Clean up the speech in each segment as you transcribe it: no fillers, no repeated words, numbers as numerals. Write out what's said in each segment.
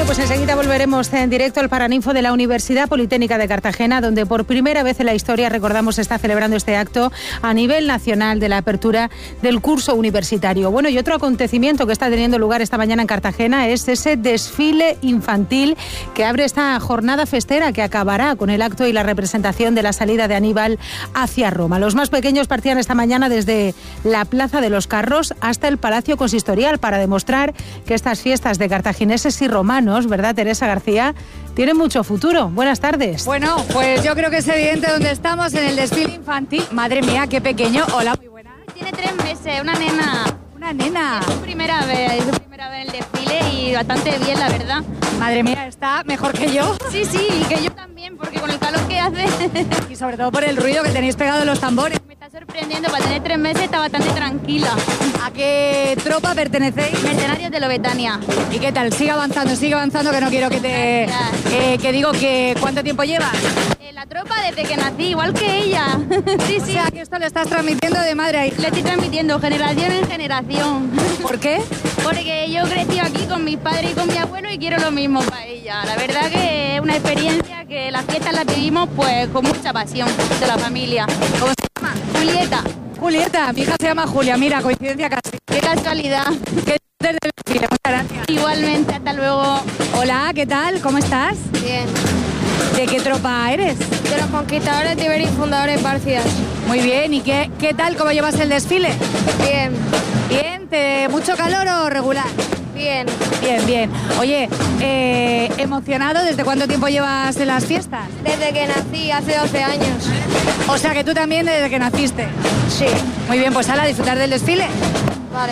Pues enseguida volveremos en directo al Paraninfo de la Universidad Politécnica de Cartagena, donde por primera vez en la historia, recordamos, se está celebrando este acto a nivel nacional de la apertura del curso universitario. Bueno, y otro acontecimiento que está teniendo lugar esta mañana en Cartagena es ese desfile infantil que abre esta jornada festera que acabará con el acto y la representación de la salida de Aníbal hacia Roma. Los más pequeños partían esta mañana desde la Plaza de los Carros hasta el Palacio Consistorial para demostrar que estas fiestas de cartagineses y romanos, ¿verdad, Teresa García?, tienen mucho futuro. Buenas tardes. Bueno, pues yo creo que es evidente dónde estamos, en el desfile infantil. Madre mía, qué pequeño. Hola, muy buena. Tiene 3 meses, una nena. Una nena. Es su primera vez en el desfile y bastante bien, la verdad. Madre mía, está mejor que yo. Sí, y que yo también, porque con el calor que hace... Y sobre todo por el ruido que tenéis pegado en los tambores. Me está sorprendiendo, para tener 3 meses está bastante tranquila. ¿A qué tropa pertenecéis? Mercenarios de Lobetania. ¿Y qué tal? Sigue avanzando, que no quiero que te... que digo que... ¿Cuánto tiempo llevas? La tropa desde que nací, igual que ella. Sí. O sea, que esto le estás transmitiendo de madre a hija. Le estoy transmitiendo generación en generación. ¿Por qué? Porque yo crecí aquí con mis padres y con mi abuelo y quiero lo mismo para ella. La verdad que es una experiencia que las fiestas las vivimos pues con mucha pasión de la familia. ¿Cómo se llama? Julieta, mi hija se llama Julia, mira, coincidencia casi. Qué casualidad. Desde el desfile, muchas gracias. Igualmente, hasta luego. Hola, ¿qué tal? ¿Cómo estás? Bien. ¿De qué tropa eres? De los conquistadores de Iberia y fundadores Bárcidas. Muy bien, ¿y qué tal? ¿Cómo llevas el desfile? Bien. ¿Bien? ¿Mucho calor o regular? Bien. Bien. Oye, ¿emocionado? ¿Desde cuánto tiempo llevas en las fiestas? Desde que nací, hace 12 años. O sea que tú también desde que naciste. Sí. Muy bien, pues a disfrutar del desfile. Vale.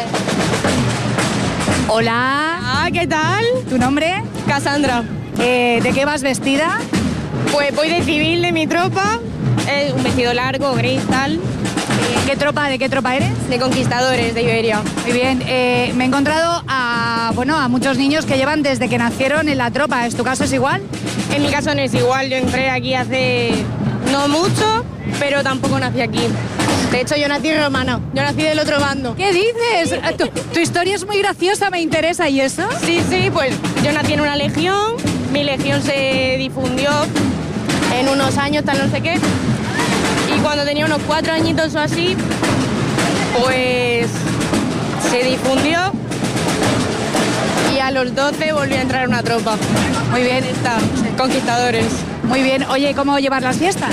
Hola. ¿Qué tal? ¿Tu nombre? Cassandra. ¿De qué vas vestida? Pues voy de civil de mi tropa, un vestido largo, gris, tal. ¿De qué tropa eres? De conquistadores de Iberia. Muy bien, me he encontrado a muchos niños que llevan desde que nacieron en la tropa. ¿Es tu caso es igual? En mi caso no es igual, yo entré aquí hace no mucho, pero tampoco nací aquí. De hecho, yo nací romana, yo nací del otro bando. ¿Qué dices? Tu historia es muy graciosa, me interesa, ¿y eso? Sí, pues yo nací en una legión, mi legión se difundió en unos años, tal no sé qué, y cuando tenía unos 4 añitos o así, pues se difundió y a los 12 volví a entrar en una tropa. Muy bien. Conquistadores. Muy bien. Oye, ¿cómo llevar las fiestas?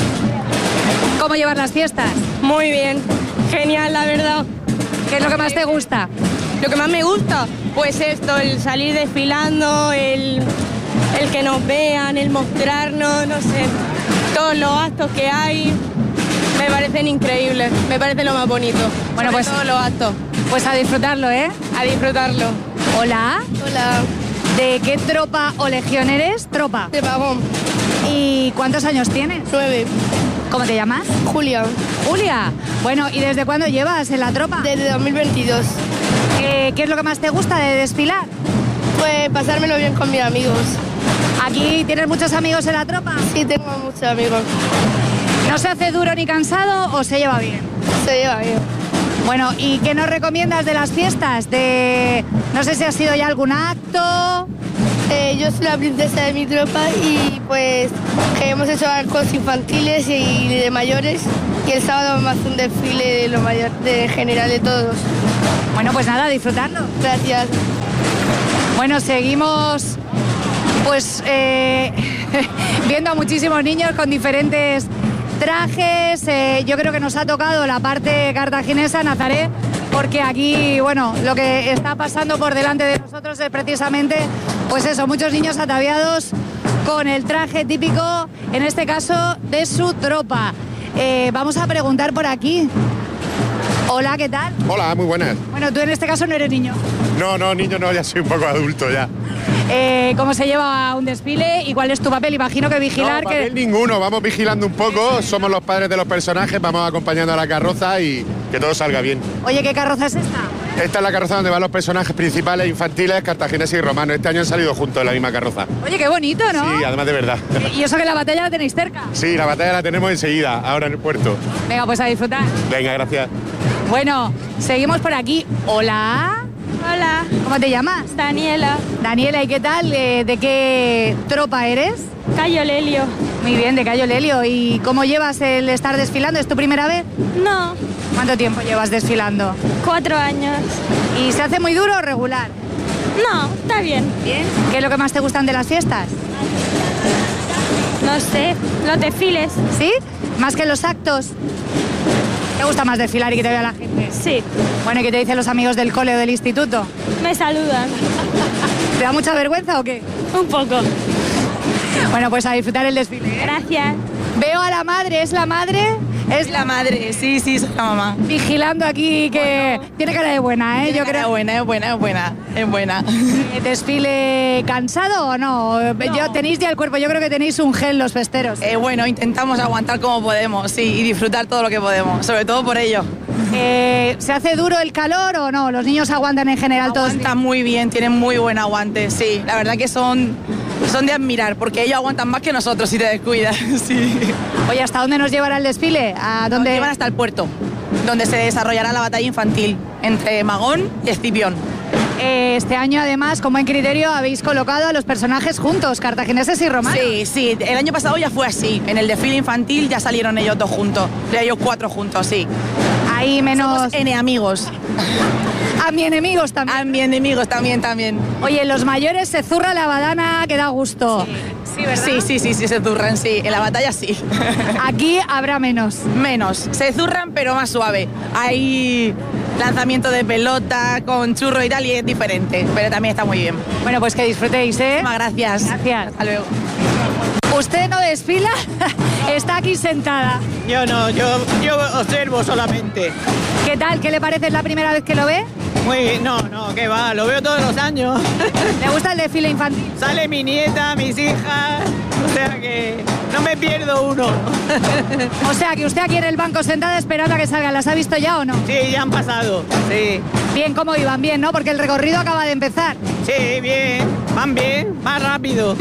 Muy bien, genial, la verdad. ¿Qué es lo que más te gusta? Lo que más me gusta, pues esto, el salir desfilando, el que nos vean, el mostrarnos, no sé, todos los actos que hay, me parecen increíbles, me parece lo más bonito. Bueno, pues todos los actos. Pues a disfrutarlo, ¿eh? A disfrutarlo. Hola. Hola. ¿De qué tropa o legión eres? Tropa. De Pavón. ¿Y cuántos años tienes? 9. ¿Cómo te llamas? Julia. Julia. Bueno, ¿y desde cuándo llevas en la tropa? Desde 2022. ¿Qué es lo que más te gusta de desfilar? Pues pasármelo bien con mis amigos. ¿Aquí tienes muchos amigos en la tropa? Sí, tengo muchos amigos. ¿No se hace duro ni cansado o se lleva bien? Se lleva bien. Bueno, ¿y qué nos recomiendas de las fiestas? No sé si ha sido ya algún acto. Yo soy la princesa de mi tropa y pues que hemos hecho actos infantiles y de mayores y el sábado vamos a hacer un desfile de lo mayor, de general de todos. Bueno, pues nada, disfrutando. Gracias. Bueno, seguimos pues viendo a muchísimos niños con diferentes trajes. Yo creo que nos ha tocado la parte cartaginesa, Nazaret, porque aquí, bueno, lo que está pasando por delante de nosotros es precisamente, pues eso, muchos niños ataviados con el traje típico, en este caso, de su tropa. Vamos a preguntar por aquí. Hola, ¿qué tal? Hola, muy buenas. Bueno, tú en este caso no eres niño. No, niño no, ya soy un poco adulto ya. ¿Cómo se lleva un desfile y cuál es tu papel? Imagino que vigilar. No, papel ninguno, vamos vigilando un poco, somos los padres de los personajes, vamos acompañando a la carroza y que todo salga bien. Oye, ¿qué carroza es esta? Esta es la carroza donde van los personajes principales infantiles, cartagineses y romanos. Este año han salido juntos en la misma carroza. Oye, qué bonito, ¿no? Sí, además de verdad. ¿Y eso que la batalla la tenéis cerca? Sí, la batalla la tenemos enseguida, ahora en el puerto. Venga, pues a disfrutar. Venga, gracias. Bueno, seguimos por aquí. Hola. Hola. ¿Cómo te llamas? Daniela. Daniela, ¿y qué tal? ¿De qué tropa eres? Cayo Lelio. Muy bien, de Cayo Lelio. ¿Y cómo llevas el estar desfilando? ¿Es tu primera vez? No, ¿Cuánto tiempo llevas desfilando? 4 años. ¿Y se hace muy duro o regular? No, está bien. Bien. ¿Qué es lo que más te gustan de las fiestas? No sé, los desfiles. ¿Sí? ¿Más que los actos? ¿Te gusta más desfilar y que te vea la gente? Sí, Bueno, ¿y qué te dicen los amigos del cole o del instituto? me saludan. ¿Te da mucha vergüenza o qué? Un poco. Bueno, pues a disfrutar el desfile, ¿eh? Gracias. Veo a la madre, ¿es la madre? Es La madre, sí, soy la mamá. vigilando aquí que tiene cara de buena, ¿eh? Yo creo. Es buena. ¿Desfile cansado o no? Tenéis ya el cuerpo, yo creo que tenéis un gel los festeros. Bueno, intentamos aguantar como podemos, sí, y disfrutar todo lo que podemos, sobre todo por ello. ¿Se hace duro el calor o no? ¿Los niños aguantan en general todos? Aguantan muy bien, tienen muy buen aguante, sí. La verdad que son de admirar, porque ellos aguantan más que nosotros si te descuidas, sí. Oye, ¿hasta dónde nos llevará el desfile? ¿A dónde? Nos llevan hasta el puerto, donde se desarrollará la batalla infantil entre Magón y Escipión. Este año, además, con buen criterio, habéis colocado a los personajes juntos, cartagineses y romanos. Sí, el año pasado ya fue así. En el desfile infantil ya salieron ellos 2 juntos, ellos 4 juntos, sí. Ahí menos... Somos enemigos. A mi enemigos también. A mis enemigos también. Oye, los mayores se zurra la badana que da gusto. Sí, ¿verdad? Sí, se zurran, sí. En la batalla sí. Aquí habrá menos. Menos. Se zurran, pero más suave. Hay lanzamiento de pelota con churro y tal, y es diferente. Pero también está muy bien. Bueno, pues que disfrutéis, ¿eh? Muchísimas gracias. Gracias. Hasta luego. ¿Usted no desfila? Está aquí sentada. Yo no, yo observo solamente. ¿Qué tal? ¿Qué le parece? ¿Es la primera vez que lo ve? No, que va, lo veo todos los años. ¿Le gusta el desfile infantil? Sale mi nieta, mis hijas, o sea que no me pierdo uno. O sea, que usted aquí en el banco sentada esperando a que salgan. ¿Las ha visto ya o no? Sí, ya han pasado, sí. Bien, ¿cómo iban? Bien, ¿no? Porque el recorrido acaba de empezar. Sí, bien, más rápido.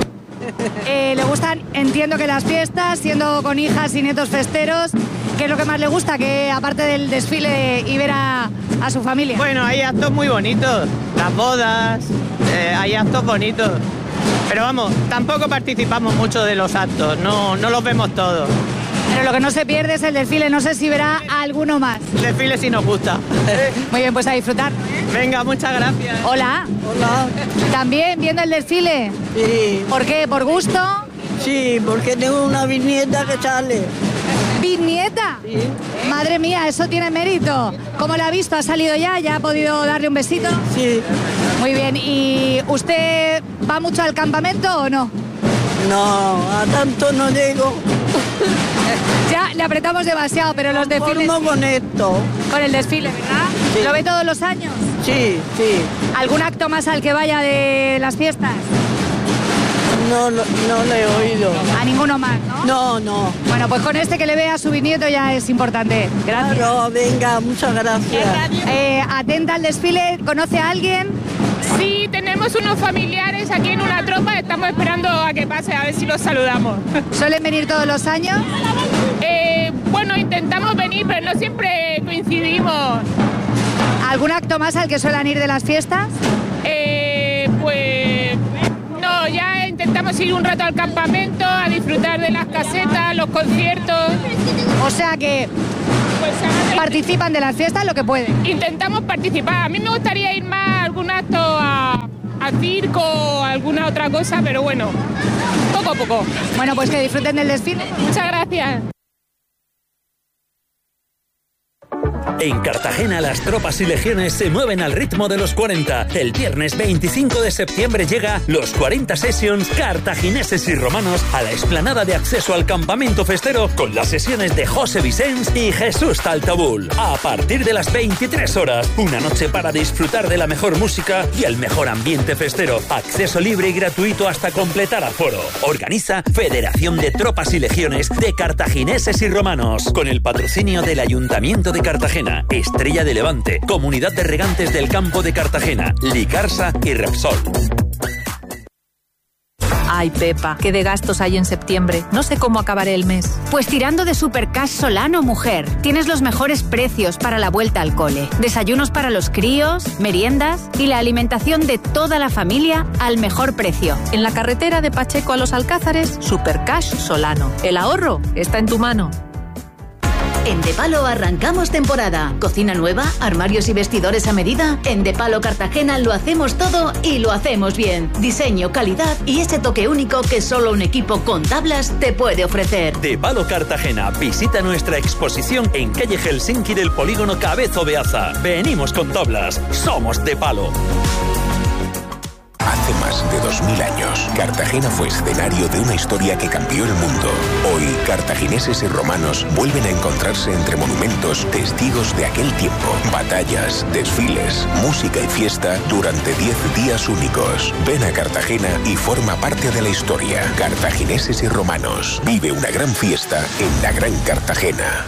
Le gustan, entiendo que las fiestas, siendo con hijas y nietos festeros, ¿qué es lo que más le gusta? Que aparte del desfile y ver a su familia. Bueno, hay actos muy bonitos, las bodas, hay actos bonitos. Pero vamos, tampoco participamos mucho de los actos, no los vemos todos. Pero lo que no se pierde es el desfile, no sé si verá alguno más. El desfile sí nos gusta. Muy bien, pues a disfrutar. Venga, muchas gracias. Hola. Hola. ¿También viendo el desfile? Sí. ¿Por qué? ¿Por gusto? Sí, porque tengo una bisnieta que sale. ¿Bisnieta? Sí. Madre mía, eso tiene mérito. ¿Cómo la ha visto? ¿Ha salido ya? ¿Ya ha podido darle un besito? Sí. Muy bien. ¿Y usted va mucho al campamento o no? No, a tanto no llego. Ya le apretamos demasiado, pero los desfiles... Formo con esto. Con el desfile, ¿verdad? Sí. ¿Lo ve todos los años? Sí. ¿Algún acto más al que vaya de las fiestas? No le he oído. A ninguno más, ¿no? No. Bueno, pues con este que le vea a su bisnieto ya es importante. Gracias. Claro, venga, muchas gracias. Atenta al desfile, ¿conoce a alguien? Sí, tenemos unos familiares aquí en una tropa, estamos esperando a que pase, a ver si los saludamos. ¿Suelen venir todos los años? Bueno, intentamos venir, pero no siempre coincidimos. ¿Algún acto más al que suelen ir de las fiestas? Pues no, ya intentamos ir un rato al campamento, a disfrutar de las casetas, los conciertos. O sea que Pues, participan de las fiestas lo que pueden. Intentamos participar. A mí me gustaría ir más a algún acto a circo o alguna otra cosa, pero bueno, poco a poco. Bueno, pues que disfruten del desfile. Muchas gracias. En Cartagena las tropas y legiones se mueven al ritmo de los 40. El viernes 25 de septiembre llega los 40 Sessions cartagineses y romanos a la explanada de acceso al campamento festero con las sesiones de José Vicens y Jesús Taltabul. A partir de las 23 horas, una noche para disfrutar de la mejor música y el mejor ambiente festero. Acceso libre y gratuito hasta completar aforo. Organiza Federación de Tropas y Legiones de Cartagineses y Romanos con el patrocinio del Ayuntamiento de Cartagena. Estrella de Levante, Comunidad de Regantes del Campo de Cartagena, Licarsa y Repsol. Ay, Pepa, qué de gastos hay en septiembre. No sé cómo acabaré el mes. Pues tirando de Supercash Solano, mujer. Tienes los mejores precios para la vuelta al cole. Desayunos para los críos, meriendas y la alimentación de toda la familia al mejor precio. En la carretera de Pacheco a Los Alcázares, Supercash Solano. El ahorro está en tu mano. En Depalo arrancamos temporada. Cocina nueva, armarios y vestidores a medida. En Depalo Cartagena lo hacemos todo y lo hacemos bien. Diseño, calidad y ese toque único que solo un equipo con tablas te puede ofrecer. Depalo Cartagena. Visita nuestra exposición en calle Helsinki del polígono Cabezo Beaza. Venimos con tablas. Somos Depalo. Hace más de 2000 años, Cartagena fue escenario de una historia que cambió el mundo. Hoy, cartagineses y romanos vuelven a encontrarse entre monumentos, testigos de aquel tiempo. Batallas, desfiles, música y fiesta durante 10 días únicos. Ven a Cartagena y forma parte de la historia. Cartagineses y romanos. Vive una gran fiesta en la Gran Cartagena.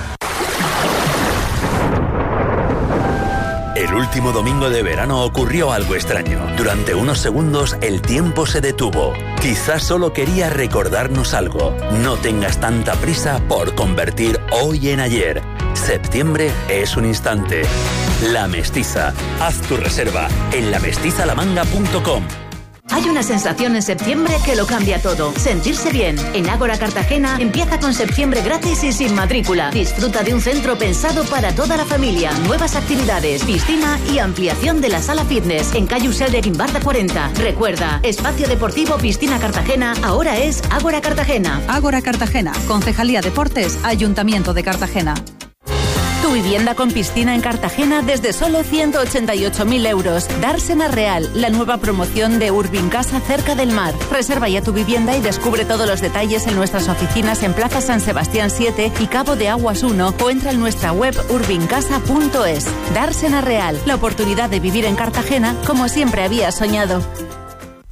El último domingo de verano ocurrió algo extraño. Durante unos segundos el tiempo se detuvo. Quizás solo quería recordarnos algo. No tengas tanta prisa por convertir hoy en ayer. Septiembre es un instante. La Mestiza. Haz tu reserva en lamestizalamanga.com. Hay una sensación en septiembre que lo cambia todo. Sentirse bien. En Ágora Cartagena empieza con septiembre gratis y sin matrícula. Disfruta de un centro pensado para toda la familia. Nuevas actividades, piscina y ampliación de la sala fitness en calle Usel de Guimbarda 40. Recuerda, espacio deportivo Piscina Cartagena ahora es Ágora Cartagena. Ágora Cartagena, Concejalía Deportes, Ayuntamiento de Cartagena. Tu vivienda con piscina en Cartagena desde solo 188.000 euros. Dársena Real, la nueva promoción de Urbincasa cerca del mar. Reserva ya tu vivienda y descubre todos los detalles en nuestras oficinas en Plaza San Sebastián 7 y Cabo de Aguas 1 o entra en nuestra web urbincasa.es. Dársena Real, la oportunidad de vivir en Cartagena como siempre habías soñado.